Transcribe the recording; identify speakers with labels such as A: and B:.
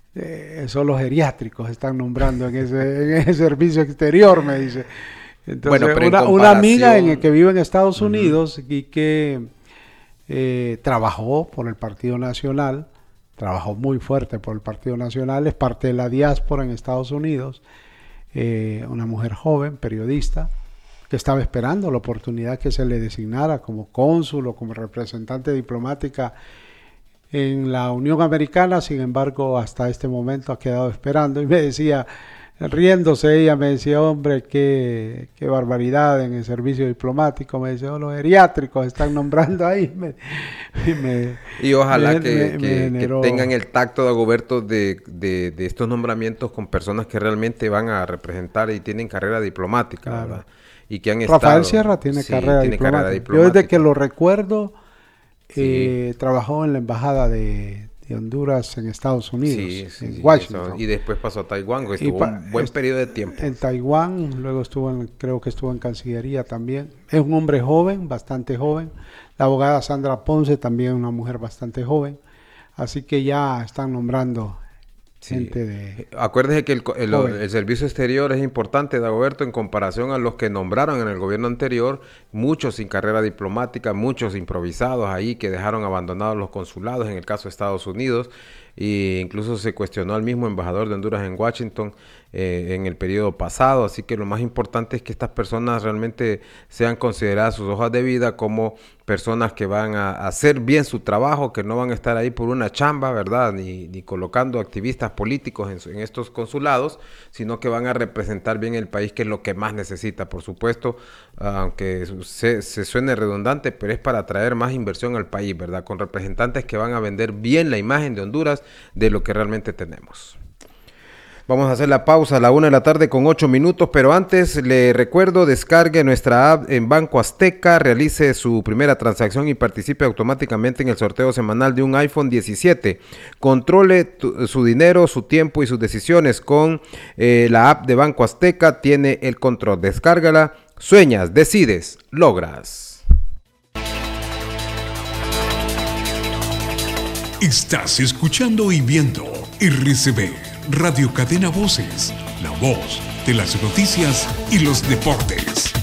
A: solo geriátricos están nombrando en ese servicio exterior, me dice. Entonces,
B: Bueno, pero
A: una amiga que vive en Estados
B: uh-huh,
A: Unidos y que trabajó por el Partido Nacional, trabajó muy fuerte por el Partido Nacional, es parte de la diáspora en Estados Unidos, una mujer joven, periodista, que estaba esperando la oportunidad que se le designara como cónsul o como representante diplomática en la Unión Americana. Sin embargo, hasta este momento ha quedado esperando, y me decía, riéndose ella, me decía, hombre, qué barbaridad en el servicio diplomático, me decía, los geriátricos están nombrando ahí,
B: y ojalá
A: me
B: que
A: generó...
B: tengan el tacto, Dagoberto, de estos nombramientos con personas que realmente van a representar y tienen carrera diplomática,
A: Claro.
B: ¿verdad? Y que han
A: Rafael
B: estado...
A: Sierra tiene,
B: sí,
A: carrera,
B: tiene
A: diplomática.
B: carrera diplomática.
A: Yo desde que lo recuerdo,
B: sí,
A: trabajó en la embajada de Honduras en Estados Unidos,
B: sí,
A: en
B: sí,
A: Washington.
B: y después pasó a Taiwán, que estuvo un buen periodo de tiempo.
A: En Taiwán, luego creo que estuvo en Cancillería también. Es un hombre joven, bastante joven. La abogada Sandra Ponce también una mujer bastante joven. Así que ya están nombrando gente de...
B: Acuérdese que el servicio exterior es importante, Dagoberto, en comparación a los que nombraron en el gobierno anterior, muchos sin carrera diplomática, muchos improvisados ahí que dejaron abandonados los consulados, en el caso de Estados Unidos, e incluso se cuestionó al mismo embajador de Honduras en Washington en el periodo pasado. Así que lo más importante es que estas personas realmente sean consideradas sus hojas de vida como personas que van a hacer bien su trabajo, que no van a estar ahí por una chamba, ¿verdad? Ni colocando activistas políticos en estos consulados, sino que van a representar bien el país, que es lo que más necesita, por supuesto, aunque se suene redundante, pero es para atraer más inversión al país, ¿verdad? Con representantes que van a vender bien la imagen de Honduras, de lo que realmente tenemos. Vamos a hacer la pausa a la 1:08 p.m, pero antes le recuerdo, descargue nuestra app en Banco Azteca, realice su primera transacción y participe automáticamente en el sorteo semanal de un iPhone 17. Controle su dinero, su tiempo y sus decisiones con la app de Banco Azteca. Tiene el control. Descárgala. Sueñas, decides, logras.
C: Estás escuchando y viendo RCB, Radio Cadena Voces, la voz de las noticias y los deportes.